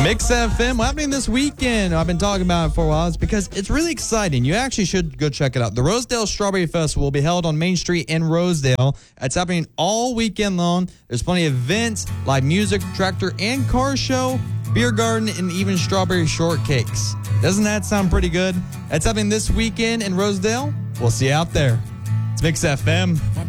Mix FM happening this weekend. I've been talking about it for a while. It's because it's really exciting. You actually should go check it out. The Rosedale Strawberry Festival will be held on Main Street in Rosedale. It's happening all weekend long. There's plenty of events, live music, tractor and car show, beer garden, and even strawberry shortcakes. Doesn't that sound pretty good? That's happening this weekend in Rosedale. We'll see you out there. It's Mix FM.